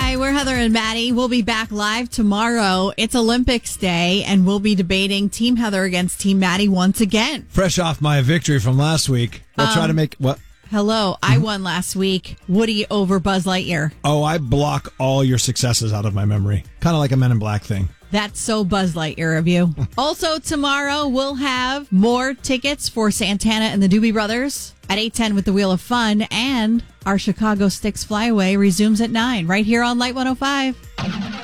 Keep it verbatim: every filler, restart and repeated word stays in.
Hi, we're Heather and Maddie. We'll be back live tomorrow. It's Olympics Day, and we'll be debating Team Heather against Team Maddie once again. Fresh off my victory from last week. We'll um, try to make... what? Hello, I won last week. Woody over Buzz Lightyear. Oh, I block all your successes out of my memory. Kind of like a Men in Black thing. That's so Buzz Lightyear of you. Also, tomorrow we'll have more tickets for Santana and the Doobie Brothers at eight ten with the Wheel of Fun, and our Chicago Sticks Flyaway resumes at nine right here on Light one oh five.